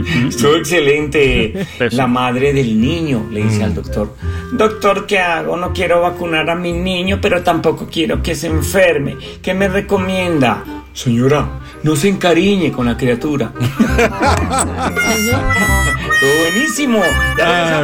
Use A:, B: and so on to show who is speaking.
A: Estuvo excelente.
B: Eso.
A: La madre del niño le dice al doctor: doctor, ¿qué hago? No quiero vacunar a mi niño, pero tampoco quiero que se enferme. ¿Qué me recomienda? Señora, no se encariñe con la criatura. Estuvo buenísimo. Ya regresamos.